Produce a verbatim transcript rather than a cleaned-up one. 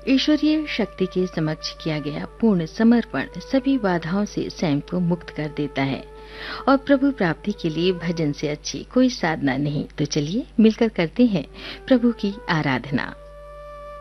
ईश्वरीय शक्ति के समक्ष किया गया पूर्ण समर्पण सभी बाधाओं से स्वयं को मुक्त कर देता है और प्रभु प्राप्ति के लिए भजन से अच्छी कोई साधना नहीं। तो चलिए मिलकर करते हैं प्रभु की आराधना।